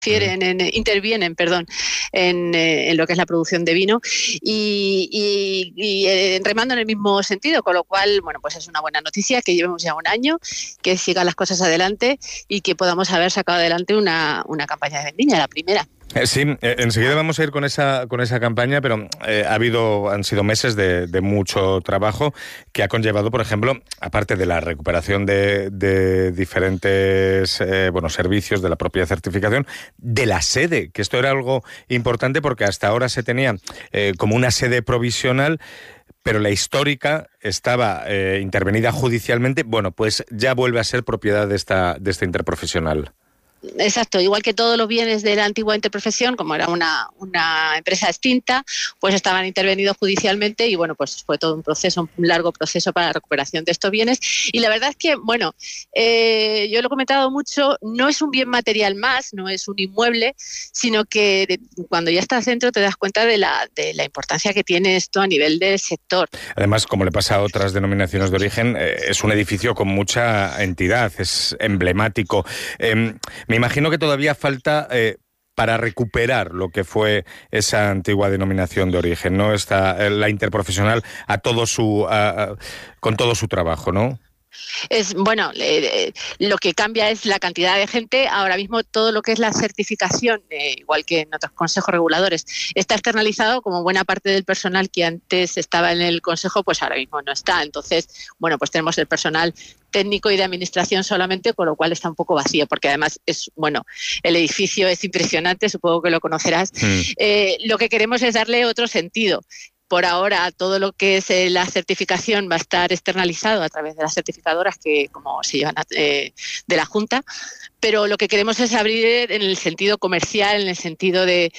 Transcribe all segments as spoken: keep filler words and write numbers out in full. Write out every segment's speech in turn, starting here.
Interfieren en, intervienen perdón, en, eh, en lo que es la producción de vino y, y, y eh, remando en el mismo sentido, con lo cual, bueno, pues es una buena noticia que llevemos ya un año, que sigan las cosas adelante y que podamos haber sacado adelante una, una campaña de vendimia, la primera. Eh, sí, eh, enseguida vamos a ir con esa con esa campaña, pero eh, ha habido han sido meses de, de mucho trabajo que ha conllevado, por ejemplo, aparte de la recuperación de, de diferentes eh, bueno servicios de la propia certificación, de la sede, que esto era algo importante porque hasta ahora se tenía eh, como una sede provisional, pero la histórica estaba eh, intervenida judicialmente. Bueno, pues ya vuelve a ser propiedad de esta de esta interprofesional. Exacto, igual que todos los bienes de la antigua interprofesión, como era una, una empresa extinta, pues estaban intervenidos judicialmente y bueno, pues fue todo un proceso, un largo proceso para la recuperación de estos bienes. Y la verdad es que, bueno, eh, yo lo he comentado mucho, no es un bien material más, no es un inmueble, sino que de, cuando ya estás dentro te das cuenta de la, de la importancia que tiene esto a nivel del sector. Además, como le pasa a otras denominaciones de origen, eh, es un edificio con mucha entidad, es emblemático. Eh, Me imagino que todavía falta eh, para recuperar lo que fue esa antigua denominación de origen, ¿no? Está eh, la interprofesional a todo su a, a, con todo su trabajo, ¿no? Es bueno, eh, lo que cambia es la cantidad de gente. Ahora mismo todo lo que es la certificación, eh, igual que en otros consejos reguladores, está externalizado, como buena parte del personal que antes estaba en el consejo, pues ahora mismo no está. Entonces, bueno, pues tenemos el personal técnico y de administración solamente, con lo cual está un poco vacío, porque además es, bueno, el edificio es impresionante, supongo que lo conocerás. Mm. Eh, lo que queremos es darle otro sentido. Por ahora, todo lo que es eh, la certificación va a estar externalizado a través de las certificadoras que, como se llevan eh, de la Junta, pero lo que queremos es abrir en el sentido comercial, en el sentido de,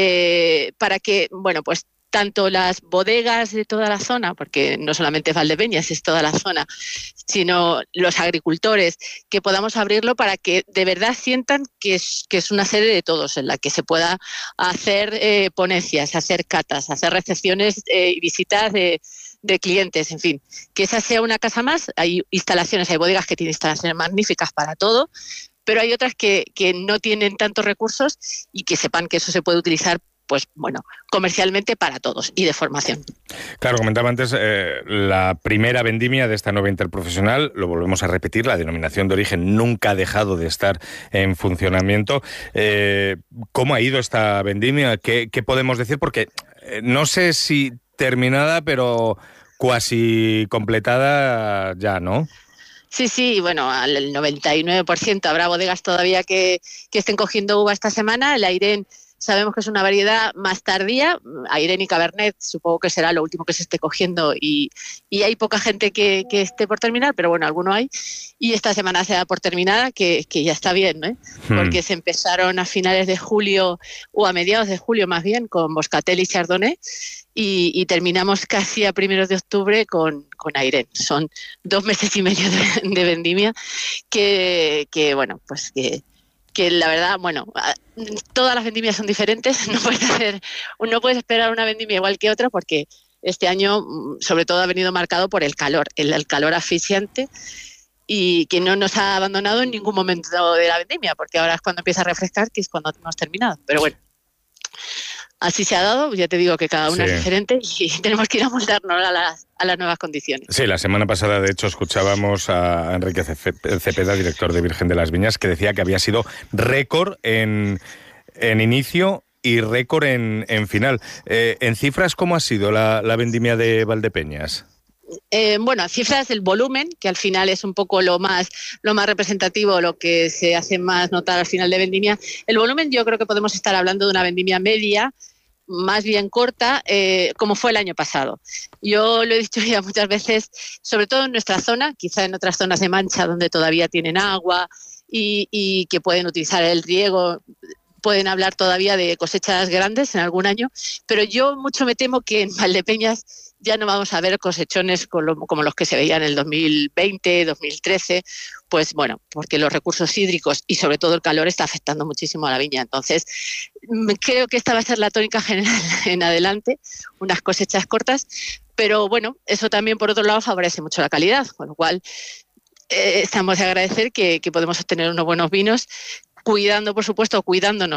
de para que, bueno, pues tanto las bodegas de toda la zona, porque no solamente es Valdepeñas, es toda la zona, sino los agricultores, que podamos abrirlo para que de verdad sientan que es, que es una sede de todos, en la que se pueda hacer eh, ponencias, hacer catas, hacer recepciones y eh, visitas de, de clientes, en fin, que esa sea una casa más. Hay instalaciones, hay bodegas que tienen instalaciones magníficas para todo, pero hay otras que, que no tienen tantos recursos y que sepan que eso se puede utilizar, pues bueno, comercialmente para todos y de formación. Claro, comentaba antes eh, la primera vendimia de esta nueva interprofesional, lo volvemos a repetir, la denominación de origen nunca ha dejado de estar en funcionamiento. Eh, ¿Cómo ha ido esta vendimia? ¿Qué, qué podemos decir? Porque eh, no sé si terminada, pero cuasi completada ya, ¿no? Sí, sí, bueno, al noventa y nueve por ciento. Habrá bodegas todavía que, que estén cogiendo uva esta semana. El Airén sabemos que es una variedad más tardía, Airén y Cabernet supongo que será lo último que se esté cogiendo y, y hay poca gente que, que esté por terminar, pero bueno, alguno hay. Y esta semana se da por terminada, que, que ya está bien, ¿eh? Hmm. Porque se empezaron a finales de julio, o a mediados de julio más bien, con Moscatel y Chardonnay, y, y terminamos casi a primeros de octubre con, con Airén. Son dos meses y medio de, de vendimia que, que, bueno, pues que... que la verdad, bueno, todas las vendimias son diferentes, no puedes hacer, no puedes esperar una vendimia igual que otra porque este año sobre todo ha venido marcado por el calor, el, el calor asfixiante y que no nos ha abandonado en ningún momento de la vendimia, porque ahora es cuando empieza a refrescar, que es cuando hemos terminado, pero bueno. Así se ha dado, ya te digo que cada una sí. es diferente y tenemos que ir a moldarnos a las, a las nuevas condiciones. Sí, la semana pasada, de hecho, escuchábamos a Enrique Cepeda, director de Virgen de las Viñas, que decía que había sido récord en, en inicio y récord en, en final. Eh, en cifras, ¿cómo ha sido la, la vendimia de Valdepeñas? Eh, bueno, cifras del volumen, que al final es un poco lo más, lo más representativo, lo que se hace más notar al final de vendimia. El volumen, yo creo que podemos estar hablando de una vendimia media, más bien corta, eh, como fue el año pasado. Yo lo he dicho ya muchas veces, sobre todo en nuestra zona, quizá en otras zonas de Mancha donde todavía tienen agua y, y que pueden utilizar el riego, pueden hablar todavía de cosechas grandes en algún año, pero yo mucho me temo que en Valdepeñas ya no vamos a ver cosechones como los que se veían en el dos mil veinte, dos mil trece, pues bueno, porque los recursos hídricos y sobre todo el calor está afectando muchísimo a la viña. Entonces, creo que esta va a ser la tónica general en adelante, unas cosechas cortas, pero bueno, eso también por otro lado favorece mucho la calidad, con lo cual eh, estamos de agradecer que, que podemos obtener unos buenos vinos cuidando, por supuesto, cuidándonos